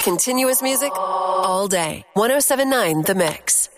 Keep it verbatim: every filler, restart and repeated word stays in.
Continuous music all day. one oh seven point nine The Mix.